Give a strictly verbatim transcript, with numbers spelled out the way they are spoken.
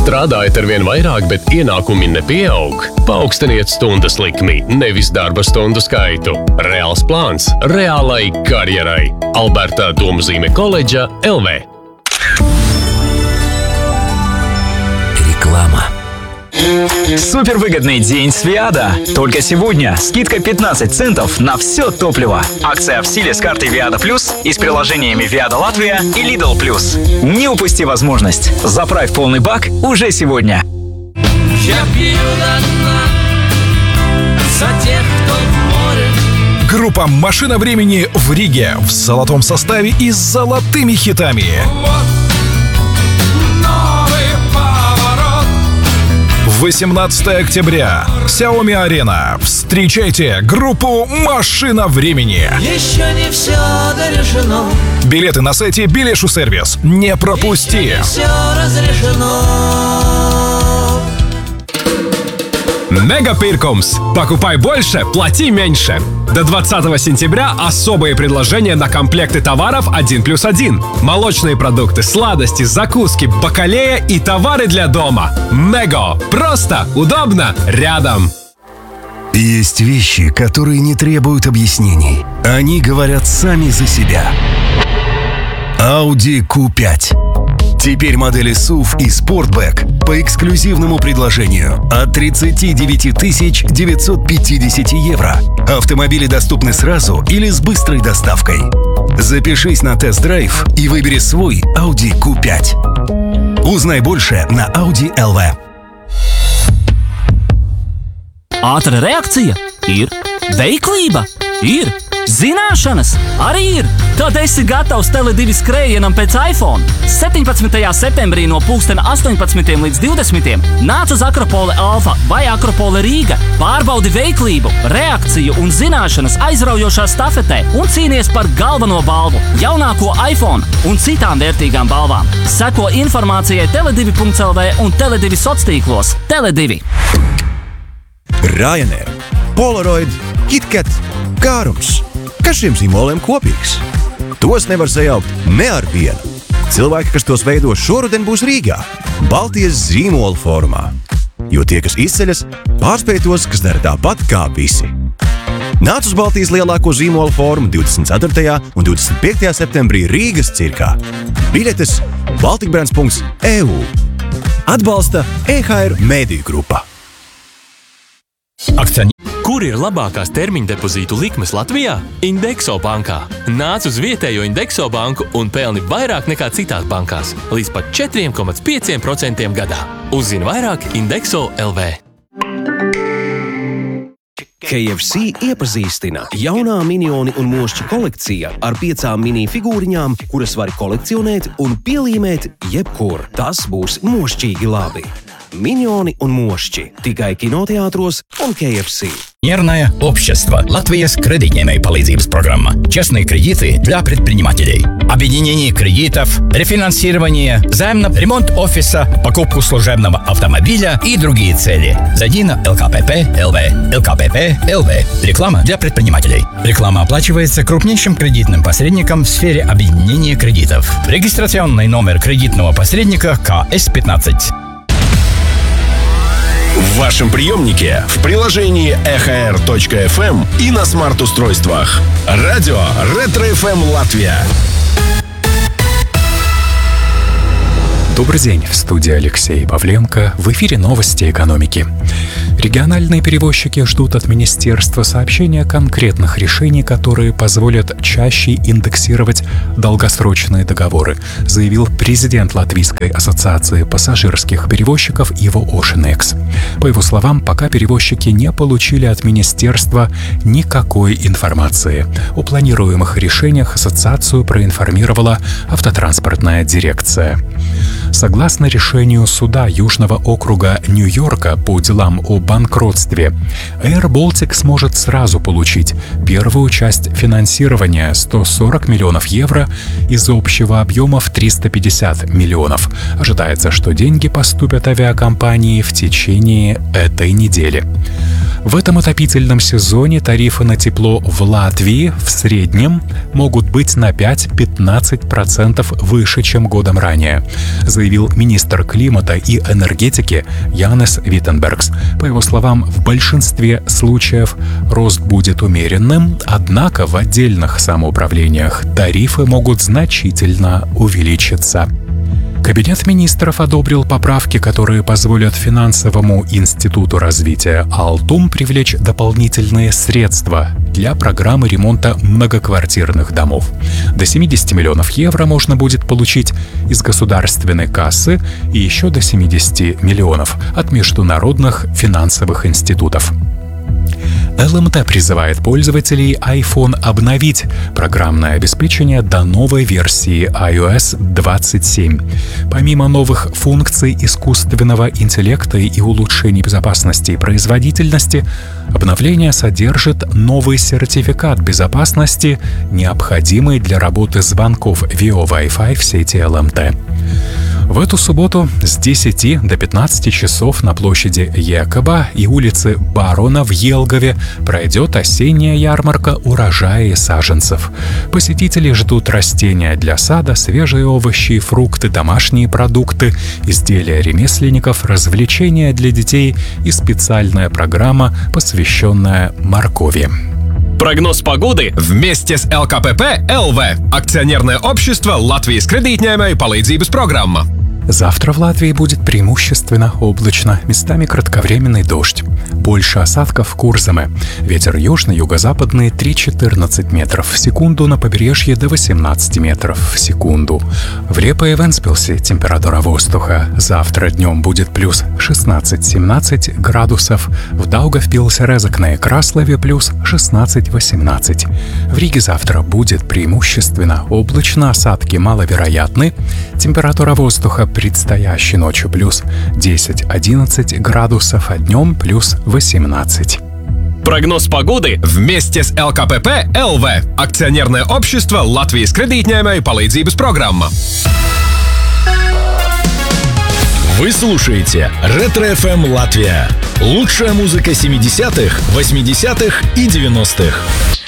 Strādājat ar vien vairāk, bet ienākumi nepieaug? Paaugstiniet stundas likmi, nevis darba stundu skaitu. Reāls plāns reālai karjerai. Alberta Domzīme koledža L V. Реклама. Супервыгодный день с Виада. Только сегодня скидка пятнадцать центов на все топливо. Акция в силе с картой Виада Плюс и с приложениями Виада Латвия и Lidl Плюс. Не упусти возможность. Заправь полный бак уже сегодня. Я пью до дна за тех, кто в море. Группа «Машина времени» в Риге в золотом составе и с золотыми хитами. восемнадцатого октября. Xiaomi-арена. Встречайте группу «Машина времени». Еще не все дорешено. Билеты на сайте Билешу сервис. Не пропусти. Еще не все разрешено. Мегапиркомс. Покупай больше, плати меньше. До двадцатого сентября особые предложения на комплекты товаров один плюс один. Молочные продукты, сладости, закуски, бакалея и товары для дома. Мего. Просто, удобно, рядом. Есть вещи, которые не требуют объяснений. Они говорят сами за себя. Audi кью пять. Теперь модели эс ю ви и Sportback по эксклюзивному предложению от тридцать девять тысяч девятьсот пятьдесят евро. Автомобили доступны сразу или с быстрой доставкой. Запишись на тест-драйв и выбери свой Audi кью пять. Узнай больше на Audi эл ви. Ātra reakcija ir veiklība, ir zināšanas, arī ir. Tad esi gatavs Tele divi skrējienam pēc iPhone. septiņpadsmitajā septembrī no pulksten astoņpadsmitiem līdz divdesmitiem nāc uz Akropole Alfa vai Akropole Rīga. Pārbaudi veiklību, reakciju un zināšanas aizraujošā stafetē un cīnies par galveno balvu, jaunāko iPhone un citām vērtīgām balvām. Seko informācijai tele divi punkts el vē un Tele divi sociālos tīklos. Tele divi. Ryanair, Polaroid, KitKat, Kārums. Kas šiem zīmoliem kopīgs? Tos nevar sajaukt ne ar vienu. Cilvēki, kas tos veido šoruden, būs Rīgā, Baltijas zīmola formā. Jo tie, kas izceļas, pārspēj tos, kas dara tāpat kā visi. Nāc uz Baltijas lielāko zīmola formu divdesmit ceturtajā un divdesmit piektajā septembrī Rīgas cirkā. Biļetes baltikbrands punkts e u. Atbalsta E H R Mēdīju grupa. Akcent. Kur ir labākās termiņdepozītu likmes Latvijā? Indexo bankā. Nāc uz vietējo Indexo banku un pelni vairāk nekā citās bankās. Līdz pat četri komats pieci procenti gadā. Uzzini vairāk Indexo punkt el vē. K F C iepazīstina jaunā minioni un mošķi kolekcija ar piecām mini figūriņām, kuras var kolekcionēt un pielīmēt jebkur. Tas būs mošķīgi labi. Миньоны un mošķi tikai kinoteātros un K F C. Нервное общество. Латвийская кредитная palīdzības программа. Частные кредиты для предпринимателей. Объединение кредитов, рефинансирование, займ на ремонт офиса, покупку служебного автомобиля и другие цели. Зайди на эл ка пэ пэ точка эл вэ. эл ка пэ пэ точка эл вэ. Реклама для предпринимателей. Реклама оплачивается крупнейшим кредитным посредником в сфере объединения кредитов. Регистрационный номер кредитного посредника ка эс пятнадцать. В вашем приемнике, в приложении эйч ар точка эф эм и на смарт-устройствах. Радио Ретро эф эм Латвия. Добрый день, в студии Алексей Павленко, в эфире новости экономики. Региональные перевозчики ждут от министерства сообщения конкретных решений, которые позволят чаще индексировать долгосрочные договоры, заявил президент Латвийской ассоциации пассажирских перевозчиков Иво Ошенекс. По его словам, пока перевозчики не получили от министерства никакой информации. О планируемых решениях ассоциацию проинформировала автотранспортная дирекция. Согласно решению суда Южного округа Нью-Йорка по делам о банкротстве, Air Baltic сможет сразу получить первую часть финансирования сто сорок миллионов евро из общего объема в триста пятьдесят миллионов. Ожидается, что деньги поступят авиакомпании в течение этой недели. В этом отопительном сезоне тарифы на тепло в Латвии в среднем могут быть на пять-пятнадцать процентов выше, чем годом ранее, заявил заявил министр климата и энергетики Янис Виттенбергс. По его словам, в большинстве случаев рост будет умеренным, однако в отдельных самоуправлениях тарифы могут значительно увеличиться. Кабинет министров одобрил поправки, которые позволят финансовому институту развития Алтум привлечь дополнительные средства для программы ремонта многоквартирных домов. До семьдесят миллионов евро можно будет получить из государственной кассы и еще до семьдесят миллионов от международных финансовых институтов. эл эм тэ призывает пользователей iPhone обновить программное обеспечение до новой версии ай о эс двадцать семь. Помимо новых функций искусственного интеллекта и улучшений безопасности и производительности, обновление содержит новый сертификат безопасности, необходимый для работы звонков ви о Wi-Fi в сети эл эм тэ. В эту субботу с десяти до пятнадцати часов на площади Якоба и улице Барона в Елгове пройдет осенняя ярмарка урожая и саженцев. Посетители ждут растения для сада, свежие овощи и фрукты, домашние продукты, изделия ремесленников, развлечения для детей и специальная программа, посвященная моркови. Прогноз погоды вместе с эл ка пэ пэ эл вэ. Акционерное общество Латвijas kredītņēmēju palīdzības программа. Завтра в Латвии будет преимущественно облачно, местами кратковременный дождь. Больше осадков в Курзаме. Ветер южно-юго-западный три-четырнадцать метров в секунду, на побережье до восемнадцати метров в секунду. В Лепо и Вентспилсе температура воздуха завтра днем будет плюс шестнадцать-семнадцать градусов, в Даугавпилсе, Резекне и Краслове плюс шестнадцать-восемнадцать. В Риге завтра будет преимущественно облачно, осадки маловероятны, температура воздуха предстоящей ночью плюс десять-одиннадцать градусов, а днем плюс восемнадцать. Прогноз погоды вместе с эл ка пэ пэ эл вэ. Акционерное общество Латвijas kredītņēmēju palīdzības программа. Вы слушаете Ретро эф эм Латвия. Лучшая музыка семидесятых, восьмидесятых и девяностых.